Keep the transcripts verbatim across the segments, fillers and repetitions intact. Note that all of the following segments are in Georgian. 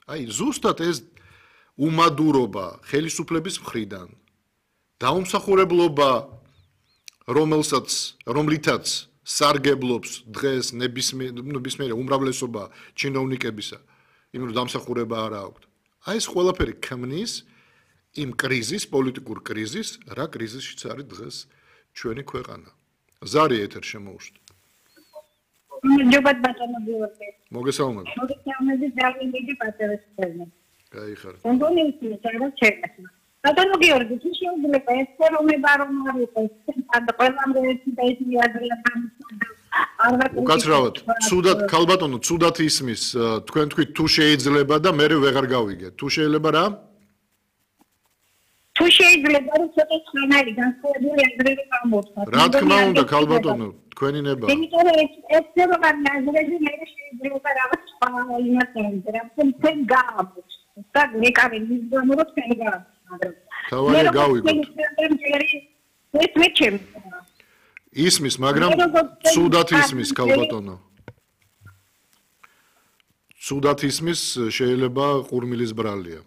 აი, ზუსტად ეს უმადურობა ხელისუფლების მხრიდან, დაუმსახურებლობა, რომელსაც, რომლითაც სარგებლობს დღეს ნებისმიერი უმრავლესობა ჩინოვნიკებისა, იმიტომ რომ დამსახურება არა აქვთ. აი ეს ყველაფერი ქმნის იმ კრიზის, პოლიტიკურ კრიზის, რა კრიზისშიც არის დღეს ჩვენი ქვეყანა. ზარი ეთერ შემოუშვით. მოგესალმებით ბატონო გიორგი. მოგესალმებით. მოგესალმებით ძალიან დიდი პატრიოტიზმი. გაიხარეთ. კონდონიუსი საერთოდ შეგვეცნა. ბატონო გიორგი, თუ შეიძლება ეს ფერომება რომ არ იყოს, ან ყველამ ერთი და ის მიაძლია უკაცრავად, ცუდად, ქალბატონო, ცუდად ისმის, თქვენ თქვით თუ შეიძლება და მე ვეღარ გავიგე. თუ შეიძლება რა? თუ შეიძლება რომ ცოტა ხანარი განსხვავებული აზრები გამოთქვა. რა თქმა უნდა, ქალბატონო, თქვენი ნება. იმიტომ რომ ეს ეს ფერომა აზრები მე შეიძლება რაღაც სხვა იმას ეძებდა, რომ თქვენ გააქვს. და მეკავენ ის გამო რომ თქვენ გააქვს, მაგრამ თავარი გავიგოთ. ეს მე ჩემ ისმის, მაგრამ ცუდად ისმის, ქალბატონო. ცუდად ისმის შეიძლება ყურმილის ბრალია.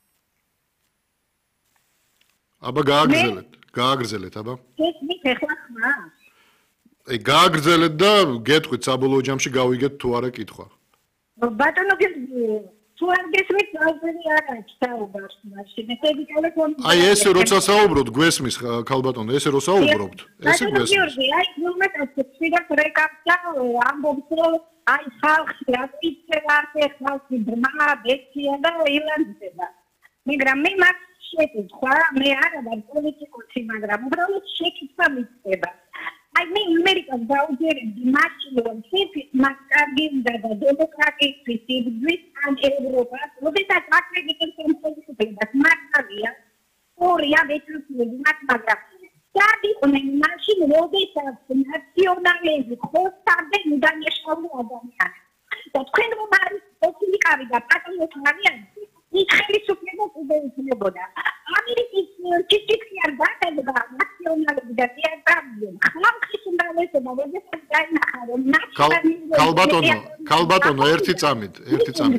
აბა გააგრძელეთ, გააგრძელეთ, აბა. ეს მე ხეხლა ხმა. აი გააგრძელეთ და გეტყვით საბოლოო ჯამში გავიგეთ თუ არა კითხვა. ბატონო თუ არ გესმით, ზოგიერთი არ აქვს საუბარს მაშინ. ესეთი ტელეფონი. აი ესე როცა საუბრობთ, გვესმის ქალბატონო, ესე რო საუბრობთ, ესე გვესმის. გიორგი, აი ნუმეტას შეიძლება რეკაპტა ამბობს რომ აი ხალხი აკეთება, ხალხი ბრმა, ბექია და ილანდება. მაგრამ მე მაგ შეკითხვა, მე არა ვარ პოლიტიკოსი, მაგრამ უბრალოდ შეკითხვა მიწება. აი მე ამერიკას დაუჯერებდი მაშინ რომ შეფის მასკარგი უნდა და დემოკრატიის სიბრძვის ან ევროპას, როდესაც აკრედიტებს ხელისუფლებას მასკარგია, ორია ვეცრუცილები მათ მაგრამ სადიყვნენ მაშინ როდესაც ნაციონალიზმი ხოსტავდნენ უდანაშაულო ადამიანებს. და თქვენ რომ არის ოპტიმიკარი და პატრიოტარი ის ხელისუფლებას უდეუფლებოდა. ამერიკის ჭიქჭიქი არ დაგება ნაციონალიზმი და დიაგრამი. ხალხის უმრავლესობა როდესაც დაინახა რომ ნაციონალიზმი ქალბატონო, ქალბატონო ერთი წამით, ერთი წამით.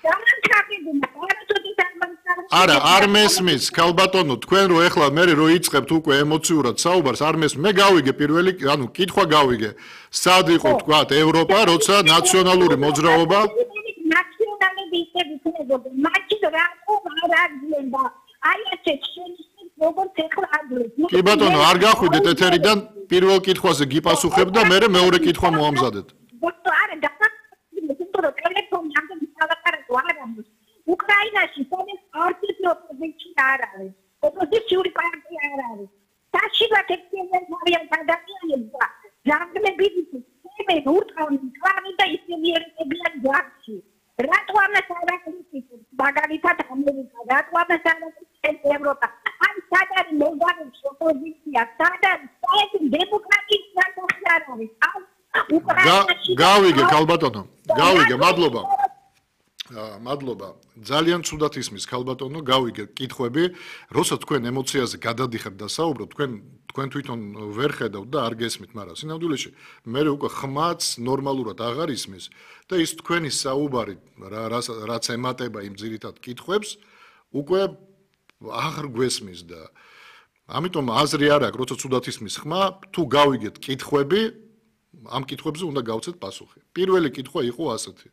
არა, არ მესმის, ქალბატონო, თქვენ რო ეხლა მე რო იწყებთ უკვე ემოციურად საუბარს, არ მესმის. მე გავიგე პირველი, ანუ კითხვა გავიგე. სად იყო თქვა ევროპა, როცა ნაციონალური მოძრაობა ნაციონალები ისები ხდებოდა, მაშინ რატომ არ აღძლებდა? აი ეს შენიშნებს როგორც ეხლა აღძლევს. კი ბატონო, არ გახვიდეთ ეთერიდან, პირველ კითხვაზე გიპასუხებ და მე მეორე კითხვა მოამზადეთ. ბატონო, არა, და ტელეფონი ამდენი სალაპარაკო არ არის. უკრაინაში სადაც არტისტი ოპოზიცია არ არის. ოპოზიციური პარტია არ არის. საშივა ექცევენ მარიამ გადაიანებს და ჯანგლები მე ურტყავენ თქვენი და ისინი ერებიან ჯარში. რატო ამას არ აკრიტიკებს მაგალითად ამერიკა, რატო ამას არ აკრიტიკებს ევროპა? ან სად არის მოლდოვის ოპოზიცია, სად არის საერთო დემოკრატიის საკითხი არ არის? ან უკრაინაში გავიგე, ქალბატონო, გავიგე, მადლობა. მადლობა. ძალიან ცუდად ისმის, ქალბატონო, გავიგე კითხვები, როცა თქვენ ემოციაზე გადადიხართ და საუბრობთ, თქვენ თქვენ თვითონ ვერ ხედავთ და არ გესმით, მაგრამ სინამდვილეში მე უკვე ხმაც ნორმალურად აღარ ისმის და ის თქვენი საუბარი, რაც ემატება იმ ძირითად კითხვებს, უკვე აღარ გვესმის და ამიტომ აზრი არ აქვს, როცა ცუდად ისმის ხმა, თუ გავიგეთ კითხვები, ამ კითხვებზე უნდა გავცეთ პასუხი. პირველი კითხვა იყო ასეთი.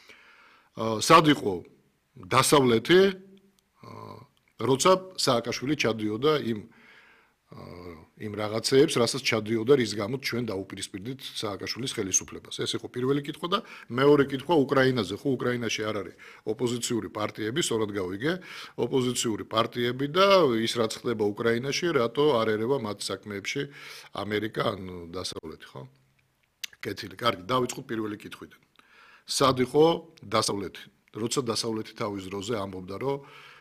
სად იყო დასავლეთი, როცა სააკაშვილი ჩადიოდა იმ იმ რაღაცეებს, რასაც ჩადიოდა, რის გამოც ჩვენ დაუპირისპირდით სააკაშვილის ხელისუფლებას. ეს იყო პირველი კითხვა და მეორე კითხვა უკრაინაზე, ხო უკრაინაში არ არის ოპოზიციური პარტიები, სწორად გავიგე, ოპოზიციური პარტიები და ის რაც ხდება უკრაინაში, რატო არ ერევა მათ საქმეებში ამერიკა ან დასავლეთი, ხო? კეთილი, კარგი, დავიწყოთ პირველი კითხვიდან. სად იყო დასავლეთი? როცა დასავლეთი თავის დროზე ამბობდა, რომ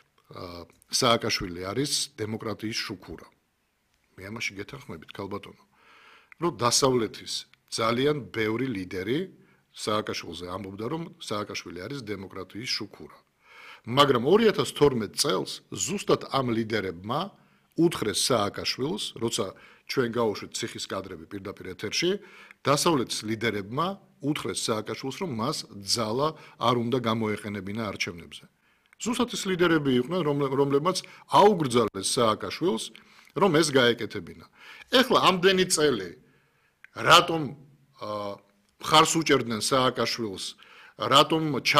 სააკაშვილი არის დემოკრატიის შუქურა. მე ამაში გეთანხმებით, ქალბატონო, რომ დასავლეთის ძალიან ბევრი ლიდერი სააკაშვილზე ამბობდა, რომ სააკაშვილი არის დემოკრატიის შუქურა. მაგრამ ორი ათას თორმეტ წელს ზუსტად ამ ლიდერებმა უთხრეს სააკაშვილს, როცა ჩვენ გავუშვით ციხის კადრები პირდაპირ ეთერში, დასავლეთის ლიდერებმა უთხრეს სააკაშვილს, რომ მას ძალა არ უნდა გამოეყენებინა არჩევნებზე. ზუსტად ის ლიდერები იყვნენ, რომლებმაც აუგრძალეს სააკაშვილს, რომ ეს გაეკეთებინა. ეხლა ამდენი წელი რატომ მხარს უჭერდნენ სააკაშვილს, რატომ